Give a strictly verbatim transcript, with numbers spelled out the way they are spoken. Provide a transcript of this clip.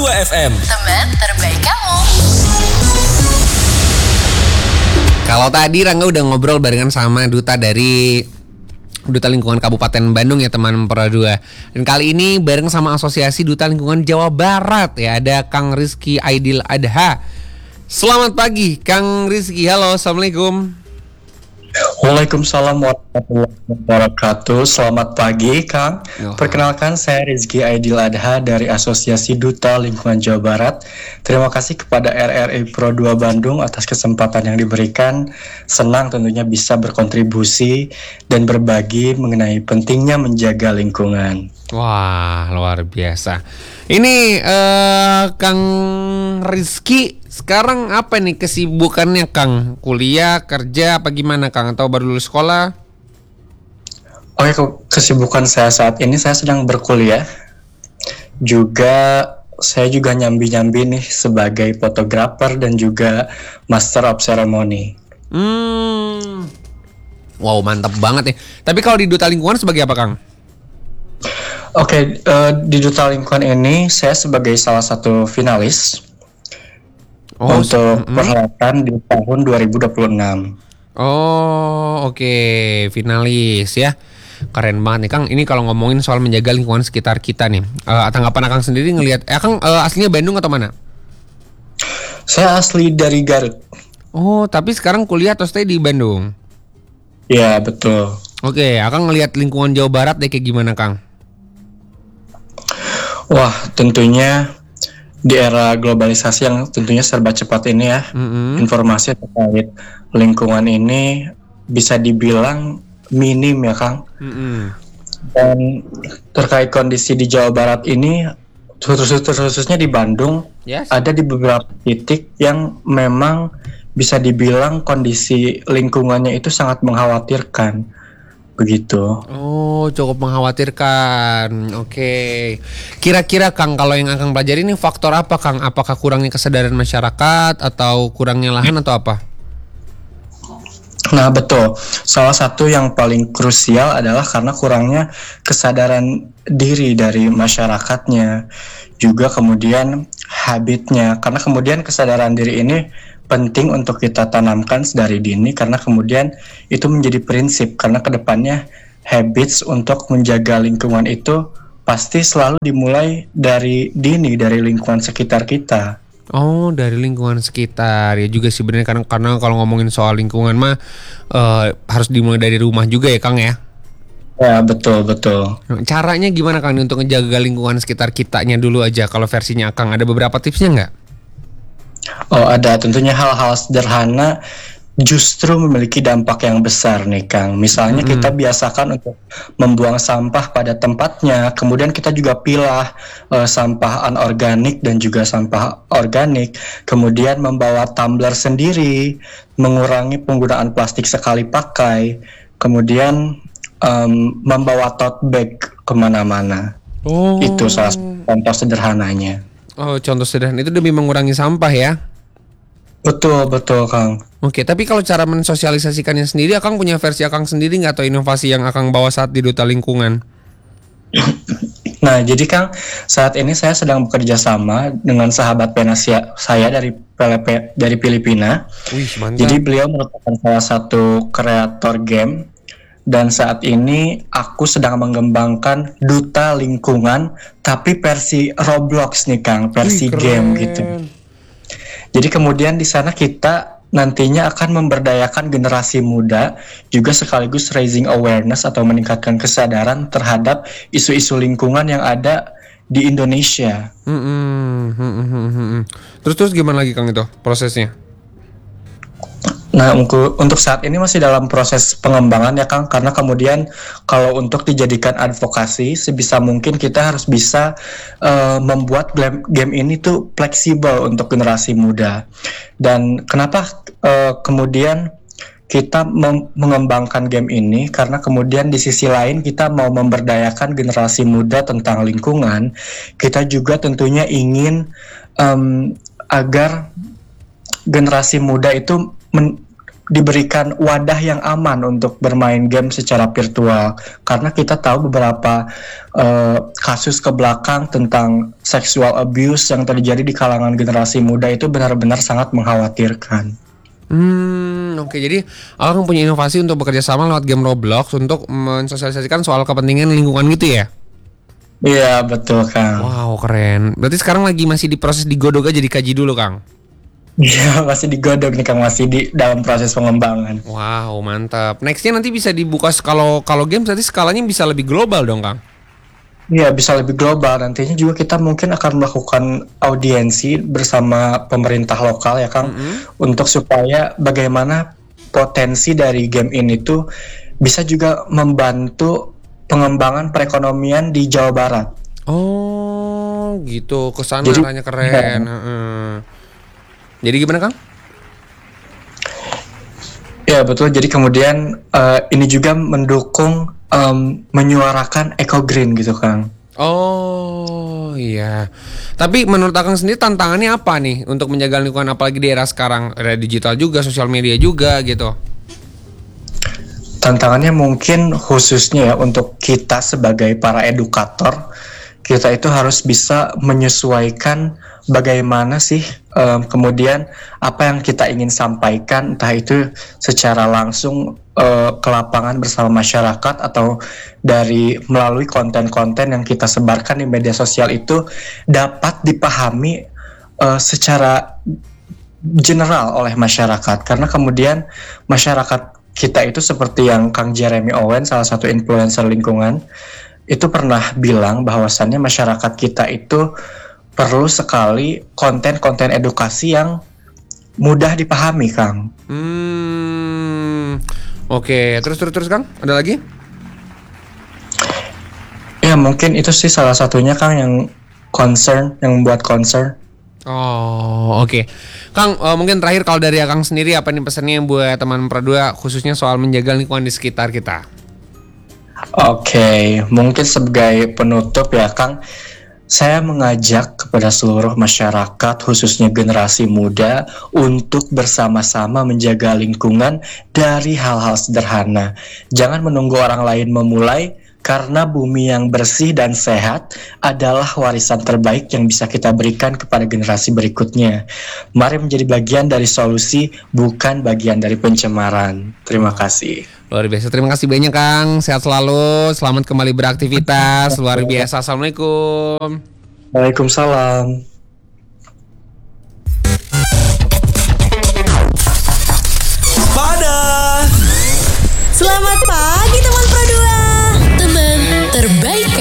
dua F M, teman terbaik kamu. Kalau tadi Rangga udah ngobrol barengan sama duta dari Duta Lingkungan Kabupaten Bandung ya teman Pro dua. Dan kali ini bareng sama Asosiasi Duta Lingkungan Jawa Barat ya, ada Kang Rizky Aidil Adha. Selamat pagi Kang Rizky, halo, assalamualaikum. Waalaikumsalam warahmatullahi wabarakatuh. Selamat pagi Kang. Oh. Perkenalkan, saya Rizky Aidil Adha dari Asosiasi Duta Lingkungan Jawa Barat. Terima kasih kepada R R I Pro dua Bandung atas kesempatan yang diberikan. Senang tentunya bisa berkontribusi dan berbagi mengenai pentingnya menjaga lingkungan. Wah, luar biasa. Ini eh, Kang Rizky sekarang apa nih kesibukannya Kang? Kuliah, kerja, apa gimana Kang? Atau baru lulus sekolah? Oke, kesibukan saya saat ini saya sedang berkuliah. Juga saya juga nyambi-nyambi nih sebagai fotografer dan juga Master of Ceremony. Hmm. Wow, mantap banget ya. Tapi kalau di Duta Lingkungan sebagai apa Kang? Oke, uh, di Duta Lingkungan ini saya sebagai salah satu finalis Oh, untuk mm-hmm. perhelatan di tahun dua ribu dua puluh enam. Oh, oke, okay. Finalis ya. Keren banget nih Kang. Ini kalau ngomongin soal menjaga lingkungan sekitar kita nih. Uh, tanggapan Kang sendiri ngelihat, eh Kang uh, aslinya Bandung atau mana? Saya asli dari Garut. Oh, tapi sekarang kuliah atau stay di Bandung? Ya, betul. Oke, okay, Kang ngelihat lingkungan Jawa Barat deh kayak gimana Kang? Wah, tentunya di era globalisasi yang tentunya serba cepat ini ya, mm-hmm. informasi terkait lingkungan ini bisa dibilang minim ya Kang. Mm-hmm. Dan terkait kondisi di Jawa Barat ini, khusus khususnya di Bandung, yes. ada di beberapa titik yang memang bisa dibilang kondisi lingkungannya itu sangat mengkhawatirkan. Begitu. Oh, cukup mengkhawatirkan. Oke. Kira-kira Kang, kalau yang akan pelajari ini faktor apa Kang? Apakah kurangnya kesadaran masyarakat atau kurangnya lahan atau apa? Nah, betul. Salah satu yang paling krusial adalah karena kurangnya kesadaran diri dari masyarakatnya. Juga kemudian habitnya. Karena kemudian kesadaran diri ini penting untuk kita tanamkan dari dini, karena kemudian itu menjadi prinsip, karena kedepannya habits untuk menjaga lingkungan itu pasti selalu dimulai dari dini, dari lingkungan sekitar kita. Oh, dari lingkungan sekitar ya juga sih sebenarnya, karena karena kalau ngomongin soal lingkungan mah uh, harus dimulai dari rumah juga ya Kang ya. Ya, betul betul. Caranya gimana Kang untuk menjaga lingkungan sekitar kitanya dulu aja? Kalau versinya Kang ada beberapa tipsnya nggak? Oh, ada. Tentunya hal-hal sederhana justru memiliki dampak yang besar nih Kang. Misalnya mm-hmm. kita biasakan untuk membuang sampah pada tempatnya, kemudian kita juga pilah uh, sampah anorganik dan juga sampah organik, kemudian membawa tumbler sendiri, mengurangi penggunaan plastik sekali pakai, kemudian um, membawa tote bag kemana-mana. Oh. Itu salah satu contoh sederhananya. Oh, contoh sederhana itu demi mengurangi sampah ya? Betul, betul Kang. Oke, tapi kalau cara mensosialisasikannya sendiri, Akang punya versi Akang sendiri nggak, atau inovasi yang Akang bawa saat di Duta Lingkungan? Nah, jadi Kang, saat ini saya sedang bekerja sama dengan sahabat penasia saya dari P L P, dari Filipina. Wih, mantap. Jadi beliau merupakan salah satu kreator game. Dan saat ini aku sedang mengembangkan Duta Lingkungan, tapi versi Roblox nih Kang, versi Wih, game gitu. Jadi kemudian di sana kita nantinya akan memberdayakan generasi muda, juga sekaligus raising awareness atau meningkatkan kesadaran terhadap isu-isu lingkungan yang ada di Indonesia. Mm-hmm. Mm-hmm. Terus terus gimana lagi Kang itu prosesnya? Nah, untuk saat ini masih dalam proses pengembangan ya Kang, karena kemudian kalau untuk dijadikan advokasi, sebisa mungkin kita harus bisa uh, membuat game, game ini tuh fleksibel untuk generasi muda. Dan kenapa uh, kemudian kita mem- mengembangkan game ini, karena kemudian di sisi lain kita mau memberdayakan generasi muda tentang lingkungan, kita juga tentunya ingin um, agar generasi muda itu men- diberikan wadah yang aman untuk bermain game secara virtual, karena kita tahu beberapa uh, kasus ke belakang tentang sexual abuse yang terjadi di kalangan generasi muda itu benar-benar sangat mengkhawatirkan. Hmm, oke. Okay. Jadi Akang punya inovasi untuk bekerja sama lewat game Roblox untuk mensosialisasikan soal kepentingan lingkungan gitu ya? Iya, betul, Kang. Wow, keren. Berarti sekarang lagi masih diproses digodok aja, dikaji dulu, Kang? Iya, masih digodok nih, Kang, masih di dalam proses pengembangan. Wow, mantap. Nextnya nanti bisa dibuka kalau kalau game berarti skalanya bisa lebih global dong, Kang? Iya, bisa lebih global. Nantinya juga kita mungkin akan melakukan audiensi bersama pemerintah lokal ya, Kang, mm-hmm. untuk supaya bagaimana potensi dari game ini tuh bisa juga membantu pengembangan perekonomian di Jawa Barat. Oh, gitu. Kesana Jadi, arahnya keren. Ya. Hmm. Jadi gimana, Kang? Ya, betul. Jadi kemudian uh, ini juga mendukung um, menyuarakan eco green gitu, Kang. Oh, iya. Tapi menurut Akang sendiri tantangannya apa nih untuk menjaga lingkungan, apalagi di era sekarang, era digital juga, sosial media juga gitu? Tantangannya mungkin khususnya ya untuk kita sebagai para edukator, kita itu harus bisa menyesuaikan bagaimana sih um, kemudian apa yang kita ingin sampaikan, entah itu secara langsung uh, ke lapangan bersama masyarakat atau dari melalui konten-konten yang kita sebarkan di media sosial itu dapat dipahami uh, secara general oleh masyarakat, karena kemudian masyarakat kita itu seperti yang Kang Jeremy Owen, salah satu influencer lingkungan, itu pernah bilang bahwasannya masyarakat kita itu perlu sekali konten-konten edukasi yang mudah dipahami, Kang. Hmm, oke. Okay. Terus terus terus Kang, ada lagi? Ya mungkin itu sih salah satunya, Kang, yang concern, yang membuat concern. Oh, oke. Okay. Kang, uh, mungkin terakhir kalau dari Kang sendiri apa nih pesannya buat teman Pra dua khususnya soal menjaga lingkungan di sekitar kita? Oke, okay. Mungkin sebagai penutup ya, Kang, saya mengajak kepada seluruh masyarakat khususnya generasi muda untuk bersama-sama menjaga lingkungan dari hal-hal sederhana. Jangan menunggu orang lain memulai, karena bumi yang bersih dan sehat adalah warisan terbaik yang bisa kita berikan kepada generasi berikutnya. Mari menjadi bagian dari solusi, bukan bagian dari pencemaran. Terima kasih. Luar biasa, terima kasih banyak Kang. Sehat selalu, selamat kembali beraktivitas. Luar biasa, assalamualaikum. Waalaikumsalam.